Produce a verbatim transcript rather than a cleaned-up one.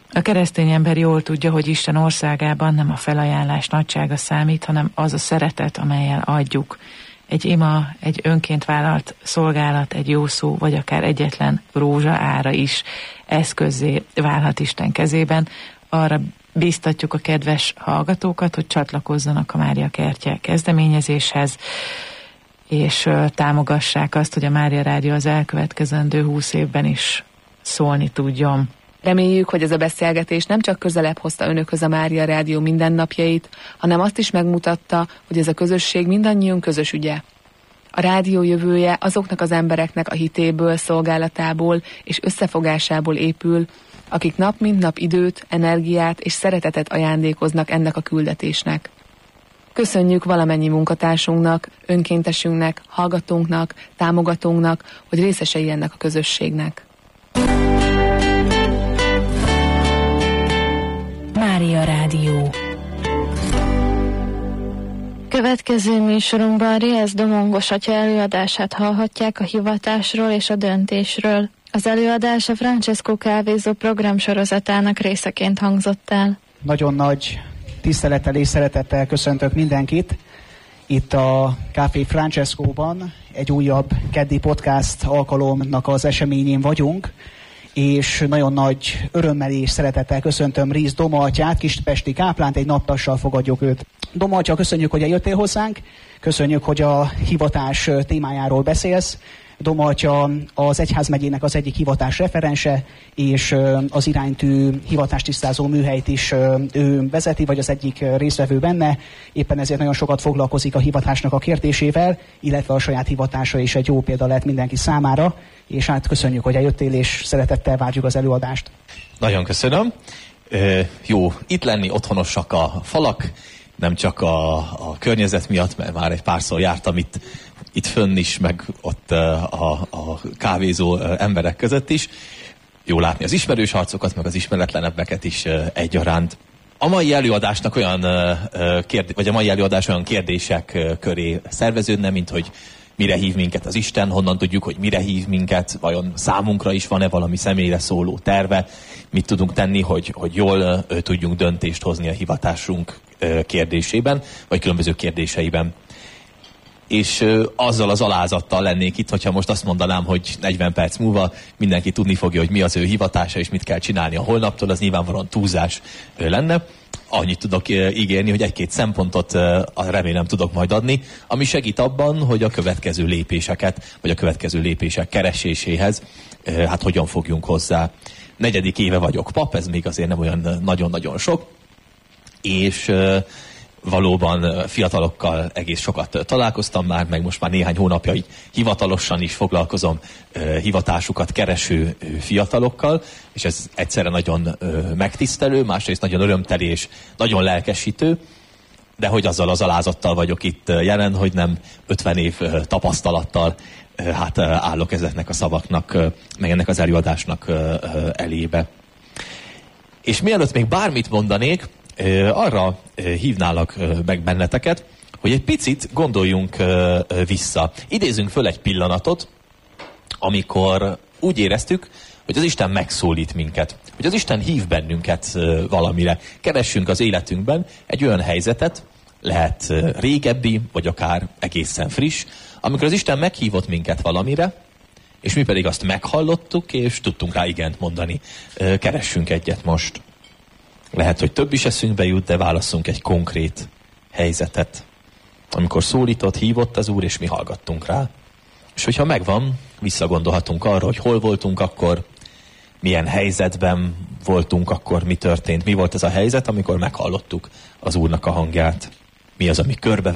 A keresztény ember jól tudja, hogy Isten országában nem a felajánlás nagysága számít, hanem az a szeretet, amellyel adjuk. Egy ima, egy önként vállalt szolgálat, egy jó szó, vagy akár egyetlen rózsa ára is eszközzé válhat Isten kezében. Arra bíztatjuk a kedves hallgatókat, hogy csatlakozzanak a Mária Kertje kezdeményezéshez, és támogassák azt, hogy a Mária Rádió az elkövetkezendő húsz évben is szólni tudjon. Reméljük, hogy ez a beszélgetés nem csak közelebb hozta önökhöz a Mária Rádió mindennapjait, hanem azt is megmutatta, hogy ez a közösség mindannyiunk közös ügye. A rádió jövője azoknak az embereknek a hitéből, szolgálatából és összefogásából épül, akik nap mint nap időt, energiát és szeretetet ajándékoznak ennek a küldetésnek. Köszönjük valamennyi munkatársunknak, önkéntesünknek, hallgatónknak, támogatónknak, hogy részesei ennek a közösségnek. Mária Rádió. Következő műsorunkban Riesz Domongos atya előadását hallhatják a hivatásról és a döntésről. Az előadás a Francesco Kávézó programsorozatának részeként hangzott el. Nagyon nagy tisztelettel és szeretettel köszöntök mindenkit itt a Café Francescóban. Egy újabb keddi podcast alkalomnak az eseményén vagyunk, és nagyon nagy örömmel és szeretettel köszöntöm Riesz Doma atyát, kispesti káplánt, egy naptassal fogadjuk őt. Doma atya, köszönjük, hogy eljöttél hozzánk, köszönjük, hogy a hivatás témájáról beszélsz. Doma atya az egyházmegyének az egyik hivatás referense, és az iránytű hivatástisztázó műhelyt is ő vezeti, vagy az egyik résztvevő benne. Éppen ezért nagyon sokat foglalkozik a hivatásnak a kérdésével, illetve a saját hivatása is egy jó példa lehet mindenki számára. És hát köszönjük, hogy eljöttél, és szeretettel várjuk az előadást. Nagyon köszönöm. E, jó itt lenni, otthonosak a falak, nem csak a, a környezet miatt, mert már egy párszor jártam itt, itt fönn is, meg ott a, a kávézó emberek között is. Jó látni az ismerős arcokat, meg az ismeretlenebbeket is egyaránt. A mai előadásnak olyan kérdé- vagy a mai előadás olyan kérdések köré szerveződne, mint hogy mire hív minket az Isten, honnan tudjuk, hogy mire hív minket, vajon számunkra is van-e valami személyre szóló terve, mit tudunk tenni, hogy, hogy jól ö, tudjunk döntést hozni a hivatásunk ö, kérdésében, vagy különböző kérdéseiben. És ö, azzal az alázattal lennék itt, hogyha most azt mondanám, hogy negyven perc múlva mindenki tudni fogja, hogy mi az ő hivatása, és mit kell csinálni a holnaptól, az nyilvánvalóan túlzás ö, lenne. Annyit tudok ígérni, hogy egy-két szempontot remélem tudok majd adni, ami segít abban, hogy a következő lépéseket, vagy a következő lépések kereséséhez, hát hogyan fogjunk hozzá. Negyedik éve vagyok pap, ez még azért nem olyan nagyon-nagyon sok, és valóban fiatalokkal egész sokat találkoztam már, meg most már néhány hónapja így hivatalosan is foglalkozom hivatásukat kereső fiatalokkal, és ez egyszerre nagyon megtisztelő, másrészt nagyon örömteli és nagyon lelkesítő, de hogy azzal az alázattal vagyok itt jelen, hogy nem ötven év tapasztalattal hát állok ezeknek a szavaknak, meg ennek az előadásnak elébe. És mielőtt még bármit mondanék, arra hívnálak meg benneteket, hogy egy picit gondoljunk vissza. Idézünk föl egy pillanatot, amikor úgy éreztük, hogy az Isten megszólít minket, hogy az Isten hív bennünket valamire. Keressünk az életünkben egy olyan helyzetet, lehet régebbi, vagy akár egészen friss, amikor az Isten meghívott minket valamire, és mi pedig azt meghallottuk, és tudtunk rá igent mondani. Keressünk egyet most. Lehet, hogy több is eszünkbe jut, de válasszunk egy konkrét helyzetet, amikor szólított, hívott az Úr, és mi hallgattunk rá. És hogyha megvan, visszagondolhatunk arra, hogy hol voltunk akkor, milyen helyzetben voltunk akkor, mi történt, mi volt ez a helyzet, amikor meghallottuk az Úrnak a hangját. Mi az, ami körbe